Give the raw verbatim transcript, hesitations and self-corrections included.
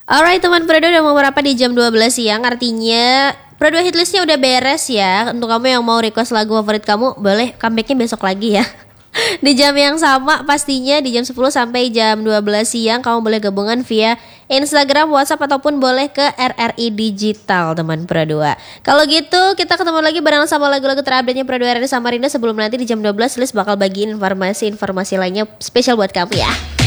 Alright teman Pro dua udah mau berapa di jam dua belas siang. Artinya Pro dua hitlistnya udah beres ya. Untuk kamu yang mau request lagu favorit kamu, boleh comebacknya besok lagi ya. Di jam yang sama pastinya di jam sepuluh sampai jam dua belas siang. Kamu boleh gabungan via Instagram, WhatsApp, ataupun boleh ke R R I Digital teman Pro dua. Kalau gitu kita ketemu lagi bareng sama lagu-lagu terupdate-nya Pro dua R R I Samarinda. Sebelum nanti di jam dua belas list bakal bagiin informasi-informasi lainnya spesial buat kamu ya.